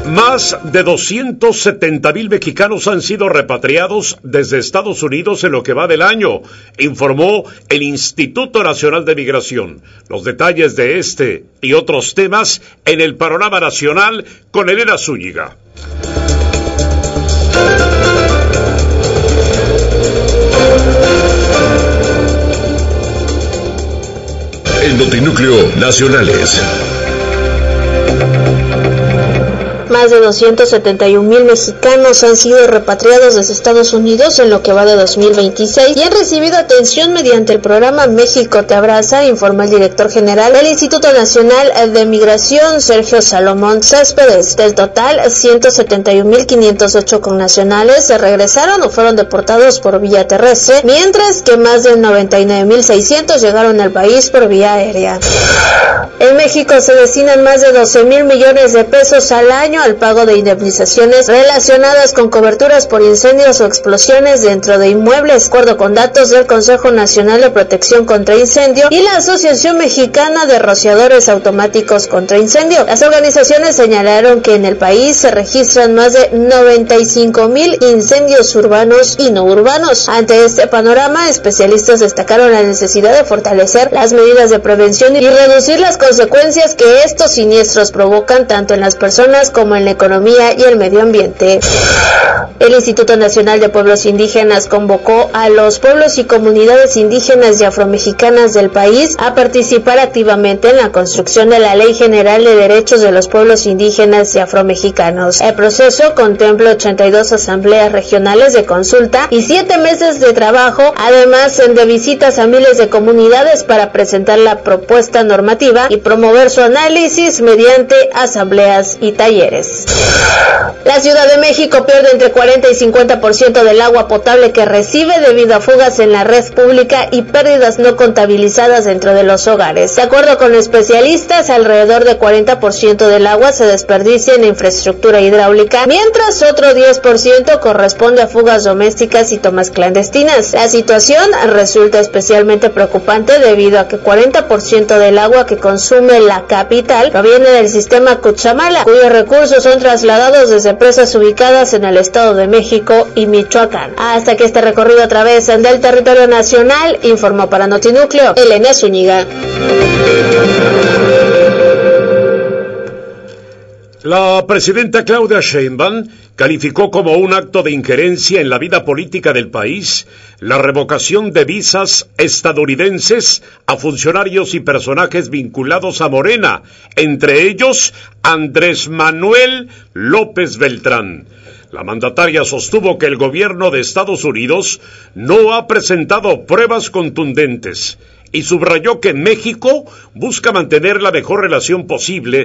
Más de 270,000 mexicanos han sido repatriados desde Estados Unidos en lo que va del año, informó el Instituto Nacional de Migración. Los detalles de este y otros temas en el Panorama Nacional con Elena Zúñiga. El Notinúcleo Nacionales. Más de 271,000 mexicanos han sido repatriados desde Estados Unidos en lo que va de 2026 y han recibido atención mediante el programa México Te Abraza, informó el director general del Instituto Nacional de Migración, Sergio Salomón Céspedes. Del total, 171,508 connacionales se regresaron o fueron deportados por vía terrestre, mientras que más de 99,600 llegaron al país por vía aérea. En México se destinan más de 12,000 millones de pesos al año al pago de indemnizaciones relacionadas con coberturas por incendios o explosiones dentro de inmuebles, de acuerdo con datos del Consejo Nacional de Protección contra Incendio y la Asociación Mexicana de Rociadores Automáticos contra Incendio. Las organizaciones señalaron que en el país se registran más de 95,000 incendios urbanos y no urbanos. Ante este panorama, especialistas destacaron la necesidad de fortalecer las medidas de prevención y reducir las consecuencias que estos siniestros provocan tanto en las personas como en la economía y el medio ambiente. El Instituto Nacional de Pueblos Indígenas convocó a los pueblos y comunidades indígenas y afromexicanas del país a participar activamente en la construcción de la Ley General de Derechos de los Pueblos Indígenas y Afromexicanos. El proceso contempla 82 asambleas regionales de consulta y 7 meses de trabajo, además de visitas a miles de comunidades para presentar la propuesta normativa y promover su análisis mediante asambleas y talleres. La Ciudad de México pierde entre 40 y 50% del agua potable que recibe debido a fugas en la red pública y pérdidas no contabilizadas dentro de los hogares. De acuerdo con especialistas, alrededor de 40% del agua se desperdicia en infraestructura hidráulica, mientras otro 10% corresponde a fugas domésticas y tomas clandestinas. La situación resulta especialmente preocupante debido a que 40% del agua que consume la capital proviene del sistema Cuchamala, cuyos recursos son trasladados desde presas ubicadas en el Estado de México y Michoacán. Hasta que este recorrido a través del territorio nacional, informó para Notinúcleo Elena Zúñiga. La presidenta Claudia Sheinbaum calificó como un acto de injerencia en la vida política del país la revocación de visas estadounidenses a funcionarios y personajes vinculados a Morena, entre ellos Andrés Manuel López Beltrán. La mandataria sostuvo que el gobierno de Estados Unidos no ha presentado pruebas contundentes y subrayó que México busca mantener la mejor relación posible